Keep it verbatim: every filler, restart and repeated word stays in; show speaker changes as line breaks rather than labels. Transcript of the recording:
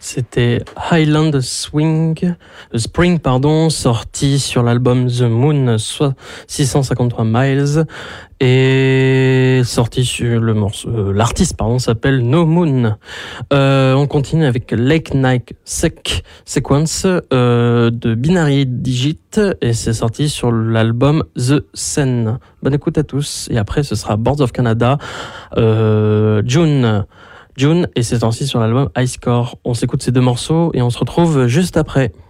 C'était Highland Swing, Spring, pardon, sorti sur l'album The Moon, soit six cent cinquante-trois miles, et sorti sur le morceau, euh, l'artiste, pardon, s'appelle No Moon. Euh, on continue avec Lake Night Sec Sequence euh, de Binary Digit, et c'est sorti sur l'album The Sen. Bonne écoute à tous, et après ce sera Boards of Canada, euh, June. June, et c'est ainsi sur l'album High Score. On s'écoute ces deux morceaux et on se retrouve juste après.